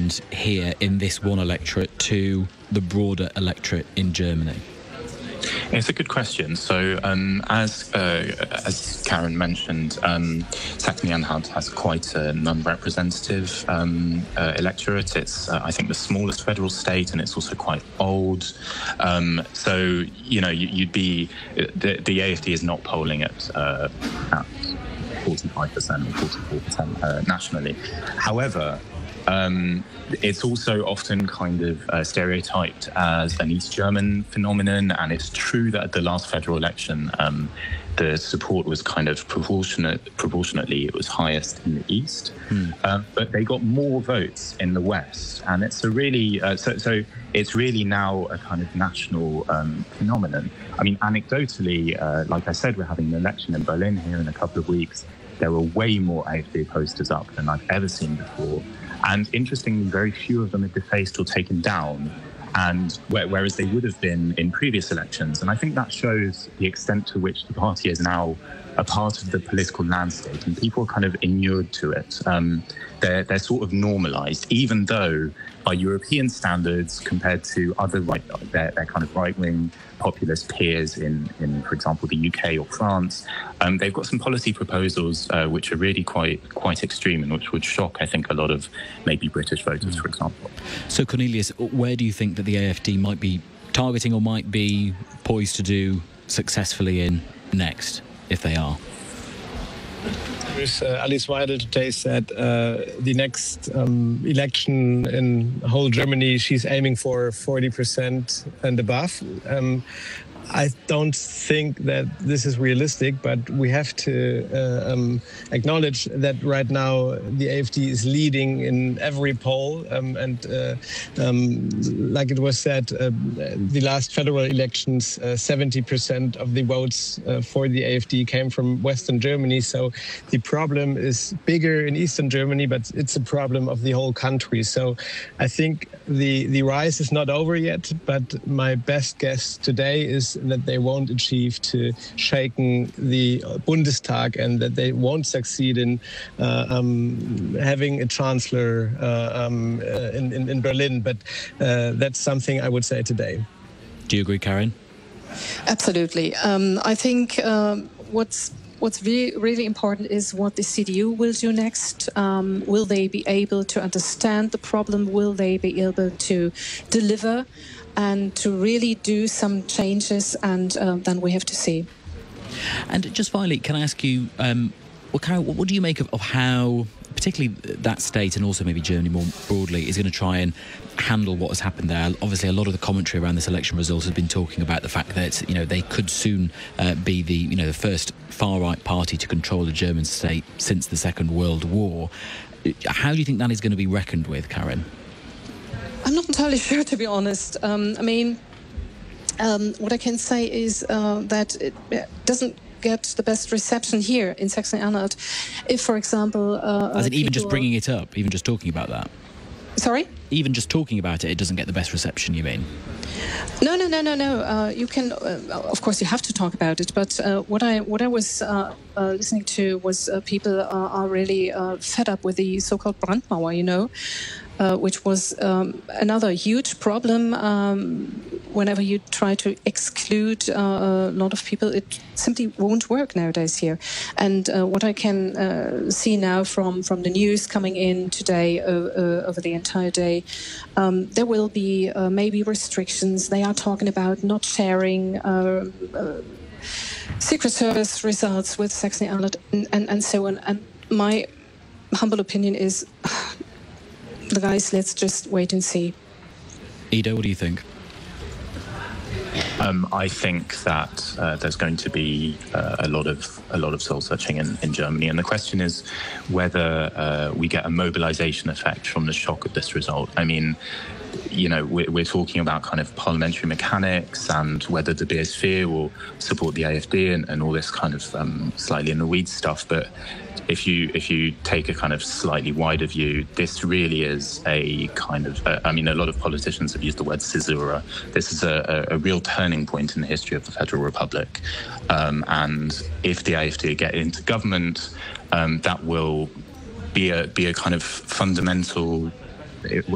happened here in this one electorate to the broader electorate in Germany? It's a good question. So, as Karen mentioned, Saxony-Anhalt has quite a non-representative electorate. It's, I think, the smallest federal state, and it's also quite old. So, you'd be the AfD is not polling at 45% or 44% nationally. However, it's also often kind of stereotyped as an East German phenomenon, and it's true that at the last federal election, the support was kind of proportionately, it was highest in the East, but they got more votes in the West, and it's a really so it's really now a kind of national phenomenon. I mean, anecdotally, like I said, we're having an election in Berlin here in a couple of weeks. There were way more AfD posters up than I've ever seen before. And interestingly, very few of them are defaced or taken down, and whereas they would have been in previous elections. And I think that shows the extent to which the party is now a part of the political landscape, and people are kind of inured to it. They're sort of normalized, even though by European standards, compared to other their kind of right-wing populist peers in, for example, the UK or France, they've got some policy proposals which are really quite extreme, and which would shock, I think, a lot of maybe British voters, for example. So, Cornelius, where do you think that the AfD might be targeting or might be poised to do successfully in next, if they are? Alice Weidel today said the next election in whole Germany, she's aiming for 40% and above. I don't think that this is realistic, but we have to acknowledge that right now the AfD is leading in every poll. And like it was said, the last federal elections, 70% of the votes for the AfD came from Western Germany. So the problem is bigger in Eastern Germany, but it's a problem of the whole country. So I think the rise is not over yet, but my best guess today is that they won't achieve to shaken the Bundestag, and that they won't succeed in having a chancellor in Berlin. But that's something I would say today. Do you agree, Karen? Absolutely. I think what's really important is what the CDU will do next. Will they be able to understand the problem? Will they be able to deliver and to really do some changes? And then we have to see. And just finally, can I ask you, Karen, what do you make of how, particularly that state and also maybe Germany more broadly, is going to try and handle what has happened there? Obviously, a lot of the commentary around this election result has been talking about the fact that they could soon be the first far-right party to control the German state since the Second World War. How do you think that is going to be reckoned with, Karen? I'm not entirely sure, to be honest. I mean, what I can say is that it doesn't get the best reception here in Saxony-Anhalt. If, for example... As in even just bringing it up, even just talking about that? Sorry? Even just talking about it, it doesn't get the best reception, you mean? No. You can, of course, you have to talk about it. But what I was listening to was people are really fed up with the so-called Brandmauer, which was another huge problem. Whenever you try to exclude a lot of people, it simply won't work nowadays here. And what I can see now from the news coming in today over the entire day, there will be maybe restrictions. They are talking about not sharing Secret Service results with Saxony-Anhalt and so on. And my humble opinion is, guys, let's just wait and see. Ido, what do you think? I think that there's going to be a lot of soul searching in Germany, and the question is whether we get a mobilization effect from the shock of this result. I mean, we're talking about kind of parliamentary mechanics and whether the BSV will support the AfD and all this kind of slightly in the weeds stuff. But if you take a kind of slightly wider view, this really is a kind of, a lot of politicians have used the word caesura. This is a real turning point in the history of the Federal Republic. And if the AfD get into government, that will be a kind of fundamental